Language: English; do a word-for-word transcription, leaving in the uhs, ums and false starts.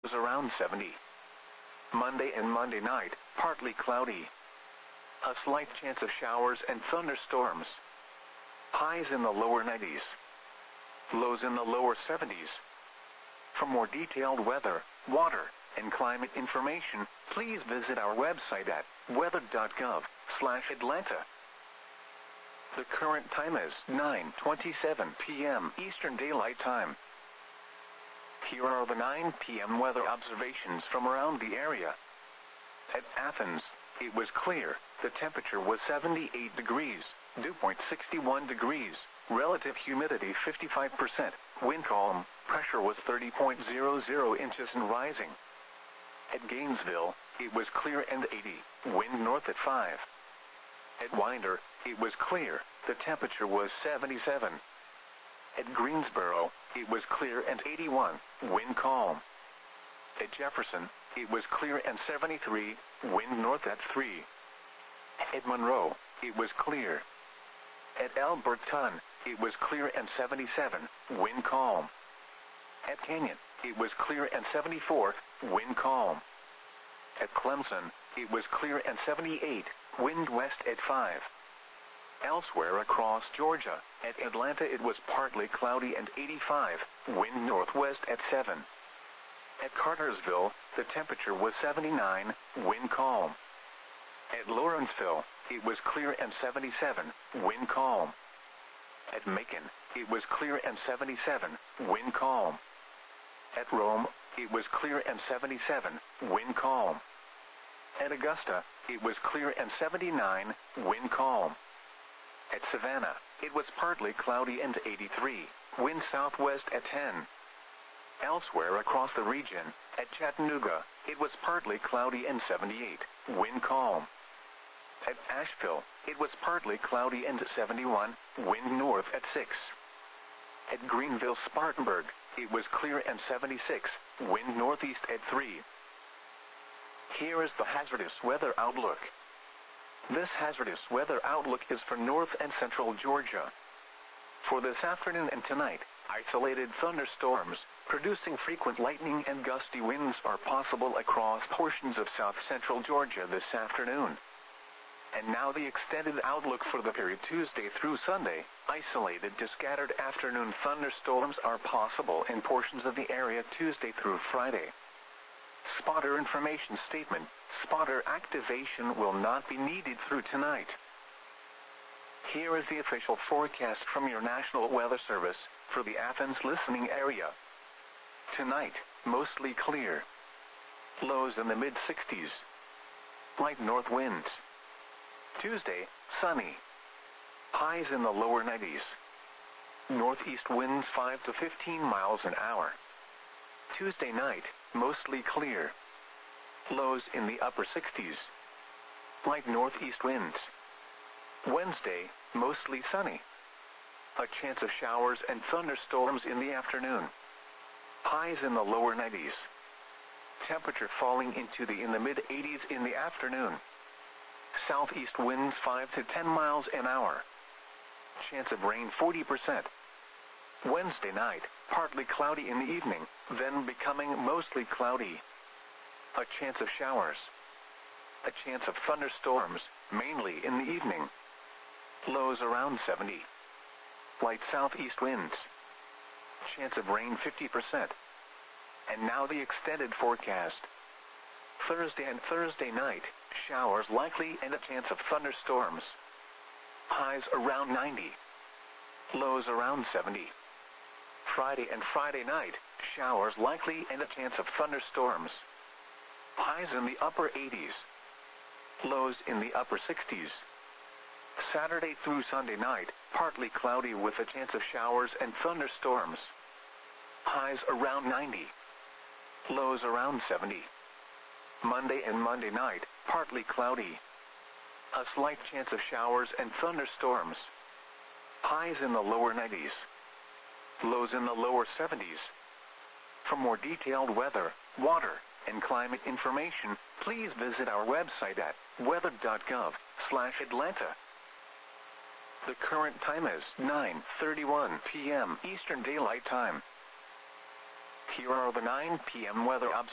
around seventy. Monday and Monday night, partly cloudy. A slight chance of showers and thunderstorms. Highs in the lower nineties. Lows in the lower seventies. For more detailed weather, water, and climate information, please visit our website at weather dot gov slash Atlanta. The current time is nine twenty-seven p m Eastern Daylight Time. Here are the nine p m weather observations from around the area. At Athens, it was clear. The temperature was seventy-eight degrees, dew point sixty-one degrees, relative humidity fifty-five percent, wind calm, pressure was thirty point zero zero inches and rising. At Gainesville, it was clear and eighty, wind north at five. At Winder, it was clear, the temperature was seventy-seven. At Greensboro, it was clear and eighty-one, wind calm. At Jefferson, it was clear and seventy-three, wind north at three. At Monroe, it was clear. At Alberton, it was clear and seventy-seven, wind calm. At Canyon, it was clear and seventy-four, wind calm. At Clemson, it was clear and seventy-eight, wind west at five. Elsewhere across Georgia, at Atlanta it was partly cloudy and eighty-five, wind northwest at seven. At Cartersville, the temperature was seventy-nine, wind calm. At Lawrenceville, it was clear and seventy-seven, wind calm. At Macon, it was clear and seventy-seven, wind calm. At Rome, it was clear and seventy-seven, wind calm. At Augusta, it was clear and seventy-nine, wind calm. At Savannah, it was partly cloudy and eighty-three, wind southwest at ten. Elsewhere across the region, at Chattanooga, it was partly cloudy and seventy-eight, wind calm. At Asheville, it was partly cloudy and seventy-one, wind north at six. At Greenville-Spartanburg, it was clear and seventy-six, wind northeast at three. Here is the hazardous weather outlook. This hazardous weather outlook is for north and central Georgia. For this afternoon and tonight, isolated thunderstorms, producing frequent lightning and gusty winds are possible across portions of south-central Georgia this afternoon. And now the extended outlook for the period Tuesday through Sunday. Isolated to scattered afternoon thunderstorms are possible in portions of the area Tuesday through Friday. Spotter information statement. Spotter activation will not be needed through tonight. Here is the official forecast from your National Weather Service for the Athens listening area. Tonight, mostly clear. Lows in the mid sixties. Light north winds. Tuesday, sunny. Highs in the lower nineties. Northeast winds five to fifteen miles an hour. Tuesday night, mostly clear. Lows in the upper sixties. Light northeast winds. Wednesday, mostly sunny. A chance of showers and thunderstorms in the afternoon. Highs in the lower nineties. Temperature falling into the in the mid eighties in the afternoon. Southeast winds five to ten miles an hour. Chance of rain forty percent. Wednesday night, partly cloudy in the evening, then becoming mostly cloudy. A chance of showers. A chance of thunderstorms, mainly in the evening. Lows around seventy. Light southeast winds. Chance of rain fifty percent. And now the extended forecast. Thursday and Thursday night, showers likely and a chance of thunderstorms. Highs around ninety. Lows around seventy. Friday and Friday night, showers likely and a chance of thunderstorms. Highs in the upper eighties. Lows in the upper sixties. Saturday through Sunday night, partly cloudy with a chance of showers and thunderstorms. Highs around ninety. Lows around seventy. Monday and Monday night, partly cloudy. A slight chance of showers and thunderstorms. Highs in the lower nineties. Lows in the lower seventies. For more detailed weather, water, and climate information, please visit our website at weather dot gov slash Atlanta. The current time is nine thirty-one p m Eastern Daylight Time. Here are the nine p m weather observations.